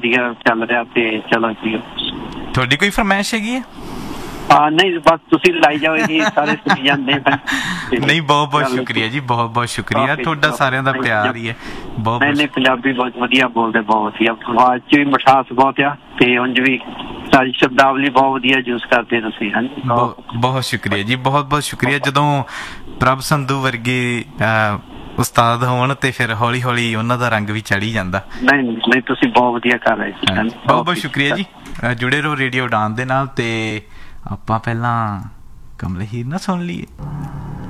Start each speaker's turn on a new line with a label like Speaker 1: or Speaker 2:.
Speaker 1: ਵਧੀਆ ਚੱਲ ਰਿਹਾ ਤੇ ਚਲੋ ਜੀ।
Speaker 2: ਤੁਹਾਡੀ ਕੋਈ ਫਰਮਾਇਸ਼ ਹੈਗੀ ਹੈ?
Speaker 1: ਨਹੀਂ ਬਸ ਤੁਸੀਂ ਲਾਈ ਜਾਓ ਜੀ, ਸਾਰੇ ਸੁਣੀ ਜਾਂਦੇ।
Speaker 2: ਨਹੀਂ, ਬਹੁਤ ਬਹੁਤ ਸ਼ੁਕਰੀਆ ਜੀ, ਬਹੁਤ ਬਹੁਤ ਸ਼ੁਕਰੀਆ ਤੁਹਾਡਾ, ਸਾਰਿਆਂ ਦਾ ਪਿਆਰ ਹੀ ਹੈ। ਬਹੁਤ
Speaker 1: ਨਹੀਂ, ਪੰਜਾਬੀ ਬਹੁਤ ਵਧੀਆ ਬੋਲਦੇ, ਬਹੁਤ ਵਧੀਆ, ਆਵਾਜ਼ 'ਚ ਵੀ ਮਿਠਾਸ ਬਹੁਤ ਆ ਤੇ ਉਂਝ ਵੀ ਸਾਰੀ ਸ਼ਬਦਾਵਲੀ ਬਹੁਤ ਵਧੀਆ ਯੂਜ ਕਰਦੇ ਤੁਸੀਂ। ਹਾਂਜੀ,
Speaker 2: ਬਹੁਤ ਸ਼ੁਕਰੀਆ ਜੀ, ਬਹੁਤ ਬਹੁਤ ਸ਼ੁਕਰੀਆ। ਜਦੋਂ ਪ੍ਰਭ ਸੰਧੂ ਵਰਗੇ ਉਸਤਾਦ ਹੋਣ ਤੇ ਫਿਰ ਹੌਲੀ ਹੌਲੀ ਉਹਨਾਂ ਦਾ ਰੰਗ ਵੀ ਚੜ੍ਹ ਜਾਂਦਾ।
Speaker 1: ਨਹੀਂ, ਤੁਸੀਂ ਬਹੁਤ ਵਧੀਆ ਕਰ ਰਹੇ ਸੀ।
Speaker 2: ਬਹੁਤ ਬਹੁਤ ਸ਼ੁਕਰੀਆ ਜੀ। ਜੁੜੇ ਰਹੋ ਰੇਡੀਓ ਉਡਾਨ ਦੇ ਨਾਲ। ਤੇ ਆਪਾਂ ਪਹਿਲਾਂ ਕਮਲ ਹੀਰ ਨਾ ਸੁਣ ਲਈਏ।